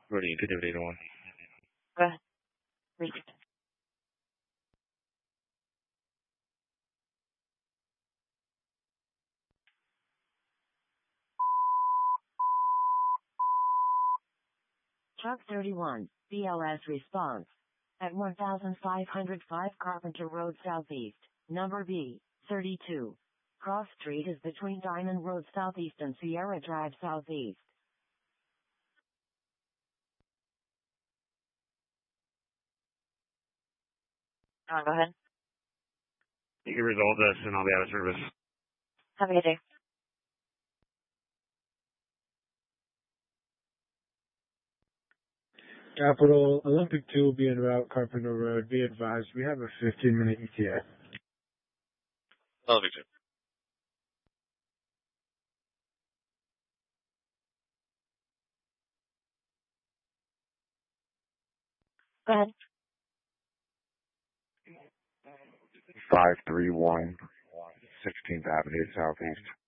Ready to data one. Go ahead. Read. Truck 31, BLS response. At 1505 Carpenter Road Southeast, number B, 32. Cross Street is between Diamond Road Southeast and Sierra Drive Southeast. Go ahead. You can resolve this and I'll be out of service. Have a good day. Capital Olympic 2 will be en route, Carpenter Road. Be advised, we have a 15-minute ETA. Olympic 2. Go ahead. 531 16th Avenue Southeast.